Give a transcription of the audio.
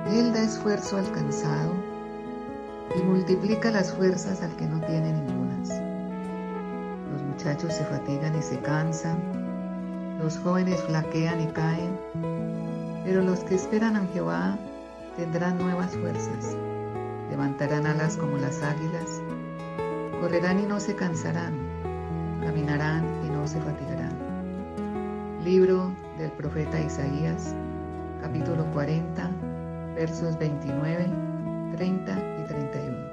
Él da esfuerzo al cansado y multiplica las fuerzas al que no tiene ningunas. Los muchachos se fatigan y se cansan, los jóvenes flaquean y caen, pero los que esperan a Jehová tendrán nuevas fuerzas, levantarán alas como las águilas, correrán y no se cansarán, caminarán y no se fatigarán. Libro del profeta Isaías, capítulo 40, versos 29, 30 y 31.